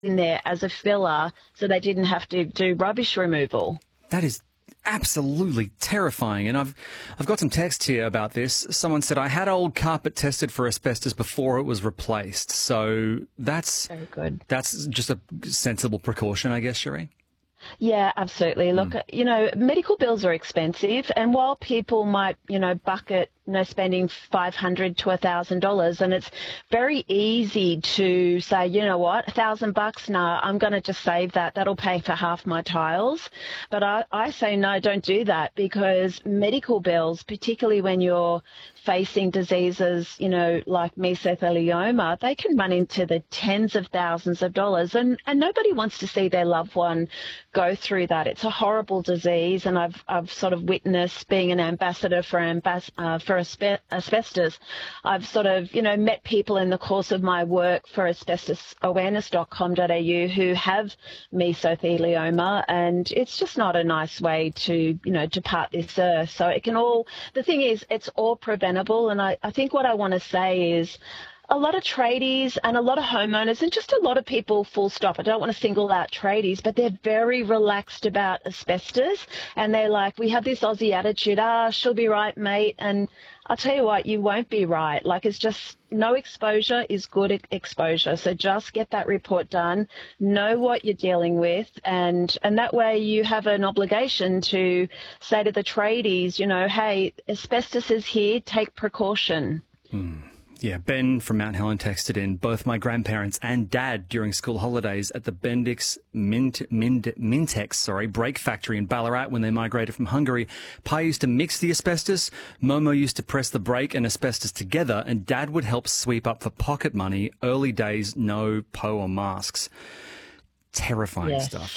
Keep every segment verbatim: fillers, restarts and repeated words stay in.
in there as a filler so they didn't have to do rubbish removal. That is absolutely terrifying. And I've I've got some text here about this. Someone said, I had old carpet tested for asbestos before it was replaced. So that's Very good. That's just a sensible precaution, I guess, Cherie. Yeah, absolutely. Look, Mm. you know, medical bills are expensive, and while people might, you know, bucket, you know, spending five hundred to a thousand dollars, and it's very easy to say, you know what, a thousand bucks, nah, I'm going to just save that. That'll pay for half my tiles. But I, I say no, don't do that, because medical bills, particularly when you're facing diseases, you know, like mesothelioma, they can run into the tens of thousands of dollars, and, and nobody wants to see their loved one go through that. It's a horrible disease, and I've I've sort of witnessed being an ambassador for ambas- uh, for aspe- asbestos. I've sort of, you know, met people in the course of my work for asbestos awareness dot com dot a u who have mesothelioma, and it's just not a nice way to, you know, depart this earth. So it can all, the thing is, it's all preventable, and I, I think what I want to say is, a lot of tradies and a lot of homeowners and just a lot of people, full stop, I don't want to single out tradies, but they're very relaxed about asbestos, and they're like, we have this Aussie attitude, ah, she'll be right, mate. And I'll tell you what, you won't be right. Like, it's just, no exposure is good e- exposure. So just get that report done, know what you're dealing with, and, and that way you have an obligation to say to the tradies, you know, hey, asbestos is here, take precaution. Hmm. Yeah, Ben from Mount Helen texted in, both my grandparents and dad during school holidays at the Bendix Mint, Mint, Mintex sorry, brake factory in Ballarat when they migrated from Hungary. Pa used to mix the asbestos, Momo used to press the brake and asbestos together, and Dad would help sweep up for pocket money. Early days, no P O or masks. Terrifying Yes. stuff.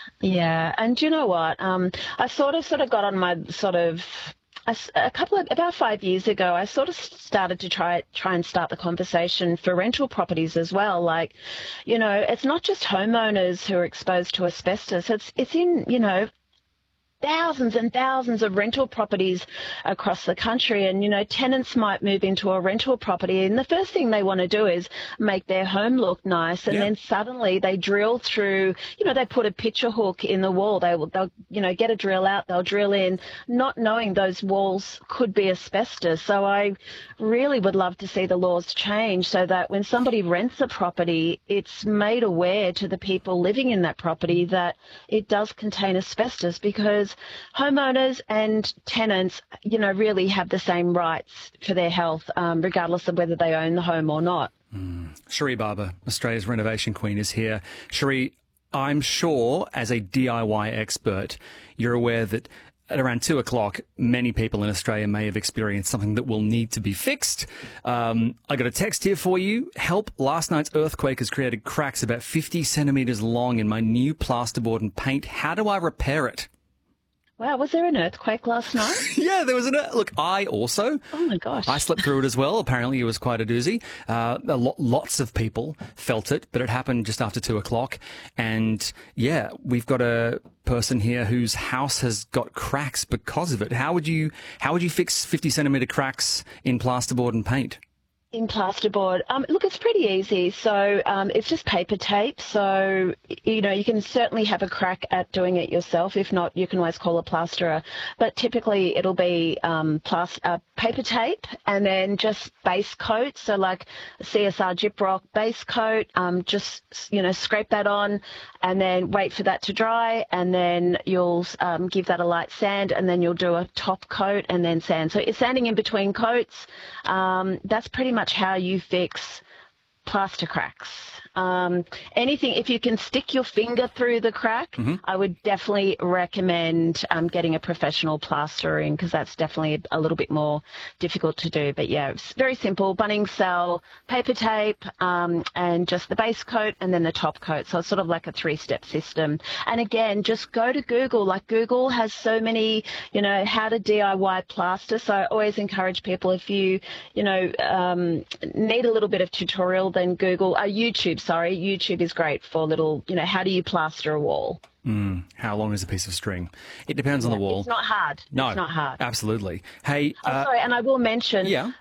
Yeah, and do you know what? Um, I sort of sort of got on my sort of a, s- a couple of about five years ago. I sort of started to try try and start the conversation for rental properties as well. Like, you know, it's not just homeowners who are exposed to asbestos. It's it's in, you know, thousands and thousands of rental properties across the country, and, you know, tenants might move into a rental property, and the first thing they want to do is make their home look nice, and Yeah. then suddenly they drill through, you know, they put a picture hook in the wall, they will, they'll, you know, get a drill out, they'll drill in, not knowing those walls could be asbestos. So I really would love to see the laws change so that when somebody rents a property, it's made aware to the people living in that property that it does contain asbestos, because homeowners and tenants, you know, really have the same rights for their health, um, regardless of whether they own the home or not. Cherie Barber, Australia's renovation queen, is here. Cherie, I'm sure as a D I Y expert, you're aware that at around two o'clock, many people in Australia may have experienced something that will need to be fixed. Um, I got a text here for you. Help, last night's earthquake has created cracks about fifty centimetres long in my new plasterboard and paint. How do I repair it? Wow, was there an earthquake last night? Yeah, there was an... Look, I also... Oh, my gosh. I slept through it as well. Apparently, it was quite a doozy. Uh, a lo- lots of people felt it, but it happened just after two o'clock. And, yeah, we've got a person here whose house has got cracks because of it. How would you How would you fix fifty centimetre cracks in plasterboard and paint? In plasterboard, um, look, it's pretty easy. So um, it's just paper tape. So, you know, you can certainly have a crack at doing it yourself. If not, you can always call a plasterer. But typically it'll be um, plas- uh, paper tape and then just base coat. So like a C S R Gyprock base coat, um, just, you know, scrape that on and then wait for that to dry. And then you'll um, give that a light sand, and then you'll do a top coat and then sand. So you're sanding in between coats. Um, that's pretty much how you fix plaster cracks. Um, anything, if you can stick your finger through the crack, Mm-hmm. I would definitely recommend um, getting a professional plasterer in, because that's definitely a little bit more difficult to do. But yeah, it's very simple. Bunnings sell paper tape um, and just the base coat and then the top coat. So it's sort of like a three-step system. And again, just go to Google. Like, Google has so many, you know, how to D I Y plaster. So I always encourage people, if you, you know, um, need a little bit of tutorial, then Google, uh, YouTube, sorry, YouTube is great for little, you know, how do you plaster a wall? Mm, how long is a piece of string? It depends on the wall. It's not hard. No, It's not hard. absolutely. Hey, Oh, uh, sorry, and I will mention, yeah.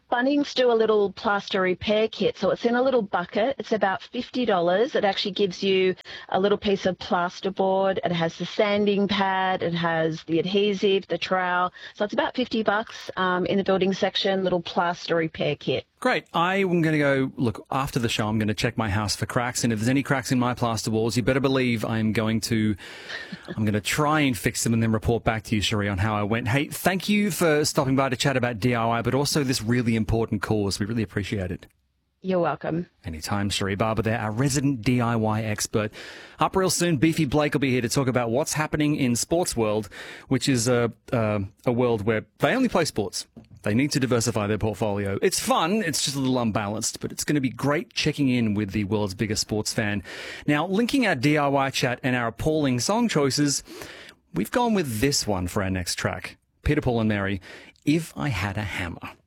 Bunnings do a little plaster repair kit. So it's in a little bucket. It's about fifty dollars. It actually gives you a little piece of plasterboard. It has the sanding pad. It has the adhesive, the trowel. So it's about fifty bucks um, in the building section, little plaster repair kit. Great. I'm going to go, look, after the show, I'm going to check my house for cracks. And if there's any cracks in my plaster walls, you better believe I'm going to, I'm going to try and fix them and then report back to you, Cherie, on how I went. Hey, thank you for stopping by to chat about D I Y, but also this really important cause. We really appreciate it. You're welcome. Anytime, Cherie Barber there, our resident D I Y expert. Up real soon, Beefy Blake will be here to talk about what's happening in sports world, which is a, a, a world where they only play sports. They need to diversify their portfolio. It's fun. It's just a little unbalanced, but it's going to be great checking in with the world's biggest sports fan. Now, linking our D I Y chat and our appalling song choices, we've gone with this one for our next track. Peter, Paul and Mary, If I Had a Hammer.